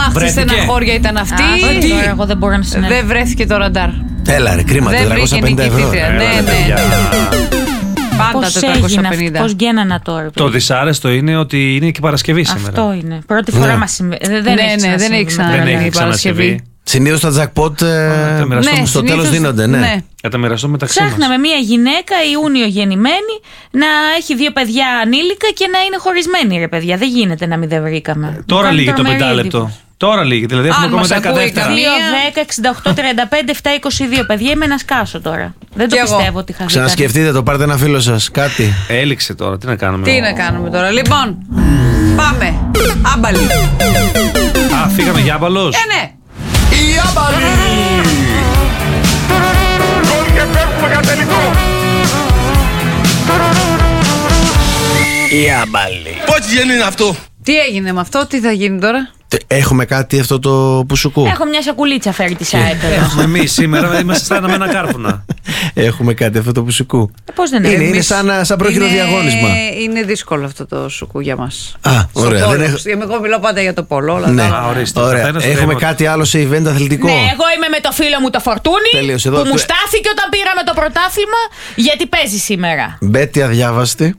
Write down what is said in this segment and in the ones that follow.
Αχ, τι στεναχώρια ήταν αυτή. Εγώ δεν μπορώ να συνέβη. Δεν βρέθηκε το ραντάρ. Έλα ρε, κρίμα, 450 ευρώ. Ναι. Πάντα 450. Πώς γίνανα τώρα. Το δυσάρεστο είναι ότι είναι και Παρασκευή σήμερα. Αυτό είναι. Πρώτη φορά μας συμβαίνει. Δεν έχει ξανασυμβεί. Συνήθως τα jackpot στο τέλος δίνονται. Ναι. Θα τα μοιραστώ μεταξύ μας. Ψάχναμε μια γυναίκα Ιούνιο γεννημένη να έχει 2 παιδιά ανήλικα και να είναι χωρισμένη, ρε παιδιά. Δεν γίνεται να μην δεν βρήκαμε. Τώρα λύγει το 5 λεπτό. Τώρα λύγει, δηλαδή έχουμε ακόμα 10 δεύτερα. 2, 10, 68, 35, 7, 22. Παιδιά, είμαι ένα σκάσο τώρα. Δεν το πιστεύω ότι χαθήκατε. Ξανασκεφτείτε το, πάρτε ένα φίλο σας, κάτι. Έληξε τώρα, τι να κάνουμε. Τι να κάνουμε τώρα, λοιπόν. Πάμε. Άμπαλοι. Α, φύγαμε για άμπαλος. Ναι. Η άμπαλοι. Γκολ και πέφτουμε για τελικό. Η άμπαλοι. Πότι είναι αυτό. Τι έγινε με αυτό, τι θα γίνει τώρα. Έχουμε κάτι αυτό το πουσουκού. Έχω μια σακουλίτσα φέρει τη ΑΕΠ. Έχουμε εμείς σήμερα, είμαστε στα Ηνωμένα Κάρπουνα. Έχουμε κάτι αυτό το πουσουκού. Πώς δεν είναι σαν πρόχειρο διαγώνισμα. Είναι δύσκολο αυτό το σουκού για μας. Α, ωραία. Εγώ μιλάω πάντα για το πόλο. Ναι, ωραία. Έχουμε κάτι άλλο σε event αθλητικό. Ναι, εγώ είμαι με το φίλο μου το Φορτούνι που μου στάθηκε όταν πήραμε το πρωτάθλημα γιατί παίζει σήμερα. Μπέτη αδιάβαστη.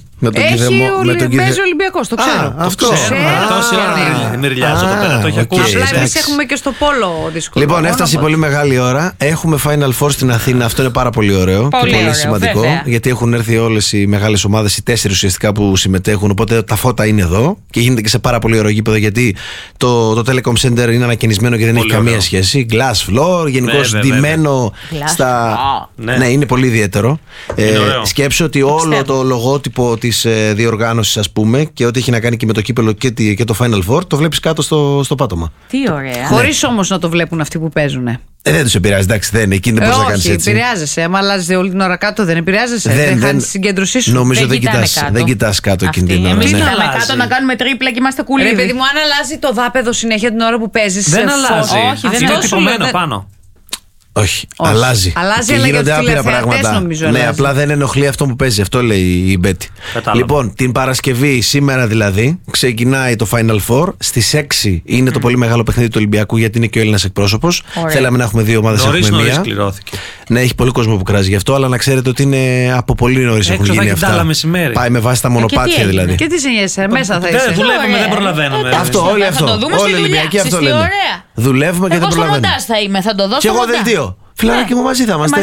Παίζει Ολυμπιακός, το ξέρω. Αυτό. Τόση ώρα μυριλιάζω εδώ πέρα, το έχει ακούσει. Απλά εμείς έχουμε και στο πόλο δύσκολο. Λοιπόν, έφτασε η πολύ μεγάλη ώρα. Έχουμε Final Four στην Αθήνα. Αυτό είναι πάρα πολύ ωραίο και πολύ σημαντικό. Γιατί έχουν έρθει όλες οι μεγάλες ομάδες, οι 4 ουσιαστικά που συμμετέχουν. Οπότε τα φώτα είναι εδώ και γίνεται και σε πάρα πολύ ωραίο γήπεδο. Γιατί το Telecom Center είναι ανακαινισμένο και δεν έχει καμία σχέση. Glass floor, γενικώς ντυμένο στα. Ναι, είναι πολύ ιδιαίτερο. Σκέψω ότι όλο το λογότυπο της διοργάνωσης, ας πούμε, και ό,τι έχει να κάνει και με το κύπελο και το Final Four, το βλέπεις κάτω στο πάτωμα. Τι ωραία. Χωρίς όμως να το βλέπουν αυτοί που παίζουν. Δεν τους επηρεάζει, εντάξει, δεν είναι. Εκείνη δεν μπορείς να κάνεις έτσι. Όχι, επηρεάζεσαι. Άμα αλλάζει όλη την ώρα κάτω, δεν επηρεάζεσαι. Δεν χάνεις τη συγκέντρωσή σου. Νομίζω δεν κοιτάς κάτω εκείνη την ώρα. Εμείς κοιτάμε κάτω να κάνουμε τρίπλα και είμαστε κουλίδι. Παιδί μου, αν αλλάζει το δάπεδο συνέχεια την ώρα που παίζεις. Δεν αλλάζει. Όχι, είναι τυπωμένο πάνω. Όχι, αλλάζει. Αλλάζει, αλλά γίνονται άπειρα πράγματα. Νομίζω, ναι, απλά δεν ενοχλεί αυτό που παίζει. Αυτό λέει η Μπέτη. Λοιπόν, την Παρασκευή, σήμερα δηλαδή, ξεκινάει το Final Four. Στις 6 είναι το πολύ μεγάλο παιχνίδι του Ολυμπιακού, γιατί είναι και ο Έλληνας εκπρόσωπος. Θέλαμε να έχουμε 2 ομάδες, έχουμε μία. Ναι, έχει πολύ κόσμο που κράζει γι' αυτό, αλλά να ξέρετε ότι είναι από πολύ νωρίς έχουν γίνει αυτά. Πάει με βάση τα μονοπάτια δηλαδή. Και τι συνέχισε, μέσα θα είσαι. Δουλεύουμε, δεν προλαβαίνουμε. Αυτό, όλοι αυτό. Όλοι οι Ολυμπιακοί αυτό λένε. Δουλεύουμε και δεν προλαβαίνουμε. Εγώ στο μοντάζ θα είμαι, θα το δώσω. Και εγώ δελτίο. Φιλαράκι μου, μαζί θα είμαστε.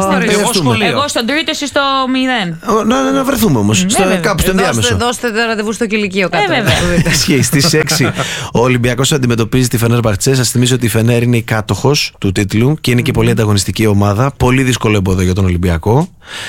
Εγώ στον τρίτο, εσύ στο 0. Να βρεθούμε όμως. Κάπου στο ενδιάμεσο. Δώστε ραντεβού στο κηλικείο κάτω. Στις 6 ο Ολυμπιακός αντιμετωπίζει τη Φενέρ Μπαχτσέ. Σας θυμίζω ότι η Φενέρ είναι η κάτοχος του τίτλου και είναι και πολύ ανταγωνιστική ομάδα. Πολύ δύσκολο εμπόδιο για τον Ολυμπιακό.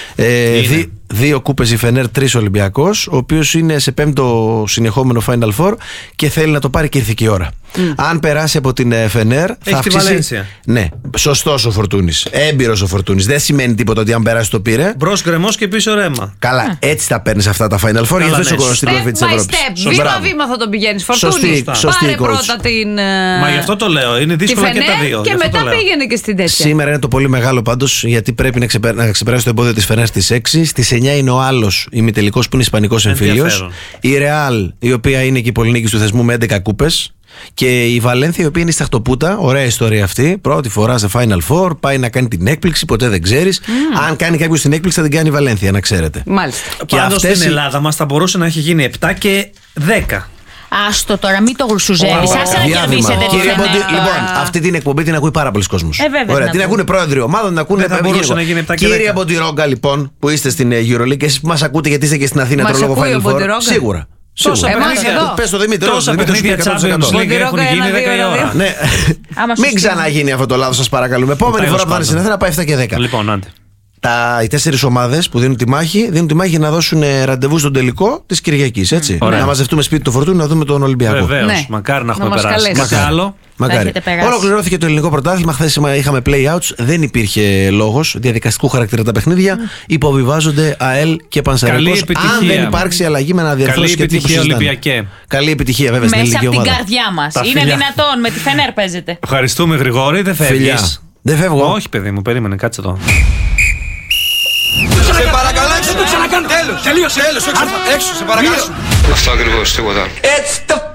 2 κούπες η Φενέρ, 3 Ολυμπιακός, ο οποίος είναι σε 5ο συνεχόμενο Final Four και θέλει να το πάρει και ήρθε και η ώρα. Αν περάσει από την Φενέρ, θα αυξήσει. Ναι, σωστός ο Φορτούνης. Έμπειρος ο Φορτούνης. Δεν σημαίνει τίποτα ότι αν περάσει το πήρε. Μπρος γκρεμός και πίσω ρέμα. Καλά, έτσι θα παίρνεις αυτά τα Final Four. Γιατί δεν στην κορυφή της Ευρώπης. Βήμα-βήμα θα τον πηγαίνεις. Φορτούνη. Πάρε πρώτα την. Μα γι' αυτό το λέω. Είναι δύσκολο και τα δύο. Και μετά πήγαινε και στην τέτοια. Σήμερα είναι το πολύ μεγάλο πάντως, γιατί πρέπει να ξεπεράσει το εμπόδιο της Φενέρ στις 6. Στις 9 είναι ο άλλος ημιτελικός που είναι ισπανικός εμφύλιος. Η Ρεάλ, η οποία είναι και η πολυνίκης του θεσμού με 11 κούπες. Και η Βαλένθια, η οποία είναι η σταχτοπούτα, ωραία ιστορία αυτή. Πρώτη φορά σε Final Four, πάει να κάνει την έκπληξη, ποτέ δεν ξέρεις. Αν κάνει κάποιος την έκπληξη, θα την κάνει η Βαλένθια, να ξέρετε. Μάλιστα. Και πάντως στην Ελλάδα μας θα μπορούσε να έχει γίνει 7 και 10. Άστο τώρα, μην το γουρσουζεύεις. Άσε να κερδίσετε τη Φενέρ. Λοιπόν, αυτή την εκπομπή την ακούει πάρα πολλοί κόσμος. Ωραία, την ακούνε πρόεδροι ομάδων, την ακούνε. Θα μπορούσε να γίνει 7 και 10. Κύριε από τη Ρόγκα, λοιπόν, που είστε στην EuroLeague, εσείς που μας ακούτε γιατί είστε και στην Αθήνα, το λόγο Final Four. Σίγουρα. Πες το Δημήτρη, τόσα παιχνίδια Champions League έχουν γίνει 10 η ώρα. Μην ξαναγίνει αυτό το λάθος, σας παρακαλούμε. Επόμενη φορά που θα είναι στην Αθήνα πάει 7 και 10. Λοιπόν, άντε. Οι 4 ομάδες που δίνουν τη μάχη για να δώσουν ραντεβού στον τελικό της Κυριακής. Έτσι. Να μαζευτούμε σπίτι του Φορτούνη να δούμε τον Ολυμπιακό. Βεβαίως. Μακάρι να έχουμε περάσει. Μακάρι. Ολοκληρώθηκε το ελληνικό πρωτάθλημα. Χθες είχαμε play-outs. Δεν υπήρχε λόγος. Διαδικαστικού χαρακτήρα τα παιχνίδια. Υποβιβάζονται ΑΕΛ και Πανσεραϊκός. Αν δεν υπάρξει αλλαγή με αναδιαρθρώσεις και τύπους. Καλή επιτυχία, βέβαια, στην ελληνική ομάδα. Μέσα από την καρδιά μας. Είναι δυνατόν, με τη Φενέρ παίζετε. Ευχαριστούμε, Γρηγόρη. Δεν φεύγεις. Δεν φεύγω. Όχι, παιδί μου, περίμενε, κάτσε εδώ. Σε παρακαλώ, έξω το ξανακάνω. Τέλος. Τελείωσε. Έξω, σε παρακαλώ. Αυτό ακριβώς, τίποτα. It's the